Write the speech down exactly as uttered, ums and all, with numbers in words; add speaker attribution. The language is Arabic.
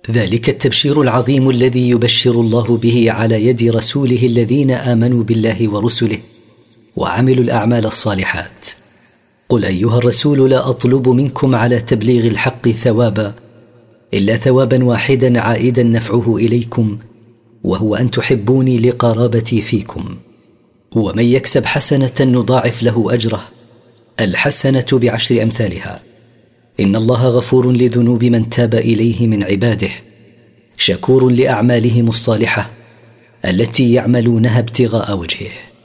Speaker 1: ذلك التبشير العظيم الذي يبشر الله به على يد رسوله الذين آمنوا بالله ورسله وعملوا الأعمال الصالحات. قل أيها الرسول لا أطلب منكم على تبليغ الحق ثوابا إلا ثوابا واحدا عائدا نفعه إليكم، وهو أن تحبوني لقرابتي فيكم. ومن يكسب حسنة نضاعف له أجره، الحسنة بعشر أمثالها. إن الله غفور لذنوب من تاب إليه من عباده، شكور لأعمالهم الصالحة التي يعملونها ابتغاء وجهه.